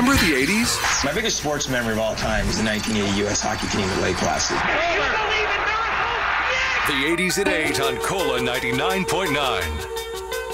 Remember the 80s? My biggest sports memory of all time is the 1980 U.S. hockey team at Lake Placid. The 80s at 8 on Cola 99.9.